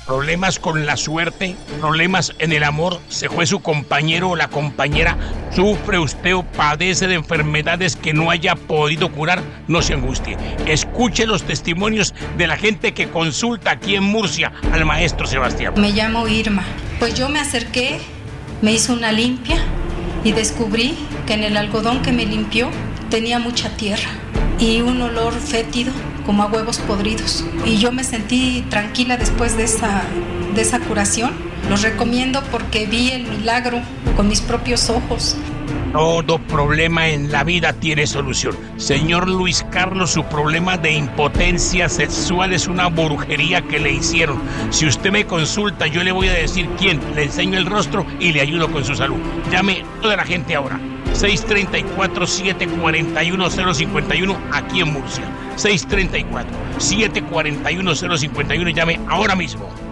problemas con la suerte, problemas en el amor, se fue su compañero o la compañera, sufre usted o padece de enfermedades que no haya podido curar, no se angustie. Escuche los testimonios de la gente que consulta aquí en Murcia al maestro Sebastián. Me llamo Irma. Pues yo me acerqué, me hice una limpia y descubrí que en el algodón que me limpió tenía mucha tierra y un olor fétido como a huevos podridos. Y yo me sentí tranquila después de esa curación. Los recomiendo porque vi el milagro con mis propios ojos. Todo problema en la vida tiene solución. Señor Luis Carlos, su problema de impotencia sexual es una brujería que le hicieron. Si usted me consulta, yo le voy a decir quién. Le enseño el rostro y le ayudo con su salud. Llame toda la gente ahora. 634-741-051 aquí en Murcia. 634-741-051. Llame ahora mismo.